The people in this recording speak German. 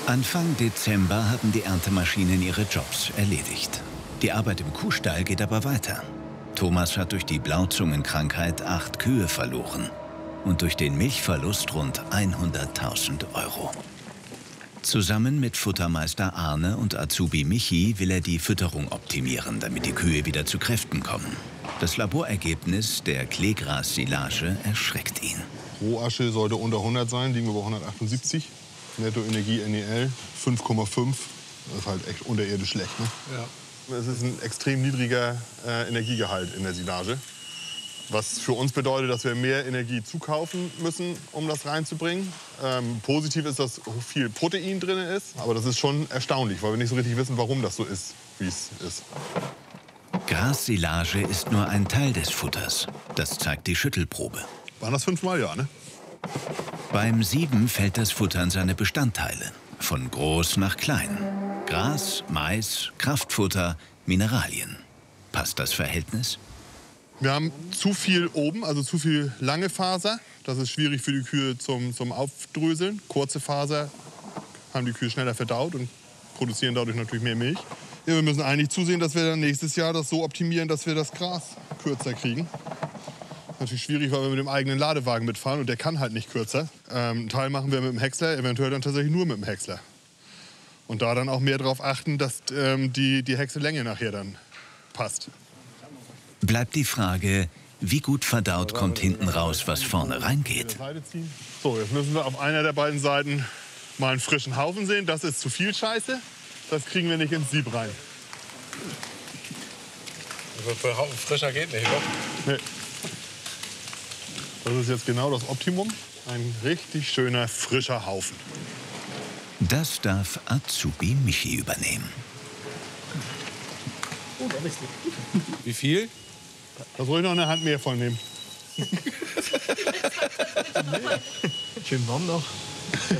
Anfang Dezember haben die Erntemaschinen ihre Jobs erledigt. Die Arbeit im Kuhstall geht aber weiter. Thomas hat durch die Blauzungenkrankheit 8 Kühe verloren und durch den Milchverlust rund 100.000 €. Zusammen mit Futtermeister Arne und Azubi Michi will er die Fütterung optimieren, damit die Kühe wieder zu Kräften kommen. Das Laborergebnis der Kleegras-Silage erschreckt ihn. Rohasche sollte unter 100 sein, liegen wir bei 178. Nettoenergie NEL 5,5. Das ist halt echt unterirdisch schlecht. Ne? Ja. Es ist ein extrem niedriger Energiegehalt in der Silage. Was für uns bedeutet, dass wir mehr Energie zukaufen müssen, um das reinzubringen. Positiv ist, dass viel Protein drin ist. Aber das ist schon erstaunlich, weil wir nicht so richtig wissen, warum das so ist, wie es ist. Grassilage ist nur ein Teil des Futters. Das zeigt die Schüttelprobe. Waren das 5-mal, ja, ne? Beim Sieben fällt das Futter in seine Bestandteile. Von groß nach klein. Gras, Mais, Kraftfutter, Mineralien. Passt das Verhältnis? Wir haben zu viel oben, also zu viel lange Faser. Das ist schwierig für die Kühe zum Aufdröseln. Kurze Faser haben die Kühe schneller verdaut und produzieren dadurch natürlich mehr Milch. Ja, wir müssen eigentlich zusehen, dass wir dann nächstes Jahr das so optimieren, dass wir das Gras kürzer kriegen. Natürlich schwierig, weil wir mit dem eigenen Ladewagen mitfahren und der kann halt nicht kürzer. Einen Teil machen wir mit dem Häcksler, eventuell dann tatsächlich nur mit dem Häcksler. Und da dann auch mehr darauf achten, dass die Häcksellänge nachher dann passt. Bleibt die Frage, wie gut verdaut kommt hinten raus, was vorne reingeht. So, jetzt müssen wir auf einer der beiden Seiten mal einen frischen Haufen sehen. Das ist zu viel Scheiße. Das kriegen wir nicht ins Sieb rein. Für Haufen frischer geht nicht, oder? Nee. Das ist jetzt genau das Optimum. Ein richtig schöner, frischer Haufen. Das darf Azubi Michi übernehmen. Wie viel? Das ruhig noch eine Hand mehr von nehmen. Schön warm noch.